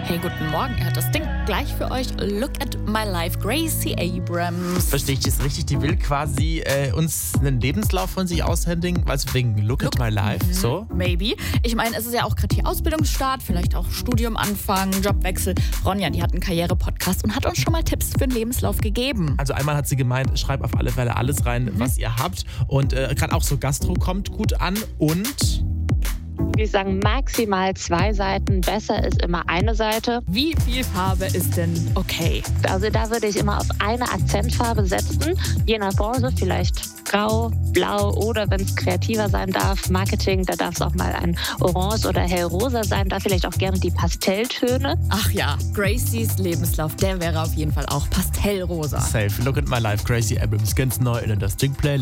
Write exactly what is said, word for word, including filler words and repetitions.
Hey, guten Morgen. Er hat das Ding gleich für euch. Look at my life. Gracie Abrams. Verstehe ich das richtig? Die will quasi äh, uns einen Lebenslauf von sich aushändigen, also wegen Look, Look. at my life, Mhm. so? Maybe. Ich meine, es ist ja auch gerade hier Ausbildungsstart, vielleicht auch Studium anfangen, Jobwechsel. Ronja, die hat einen Karriere-Podcast und hat uns schon mal Tipps für einen Lebenslauf gegeben. Also einmal hat sie gemeint, schreib auf alle Fälle alles rein, Mhm. was ihr habt. Und äh, gerade auch so Gastro kommt gut an. Und Ich sagen maximal zwei Seiten. Besser ist immer eine Seite. Wie viel Farbe ist denn okay? Also da würde ich immer auf eine Akzentfarbe setzen. Je nach Branche vielleicht grau, blau oder wenn es kreativer sein darf, Marketing, da darf es auch mal ein Orange oder hellrosa sein. Da vielleicht auch gerne die Pastelltöne. Ach ja, Gracies Lebenslauf, der wäre auf jeden Fall auch pastellrosa. safe. Look at my life, Gracie Abrams. Ganz neu in der String Playlist.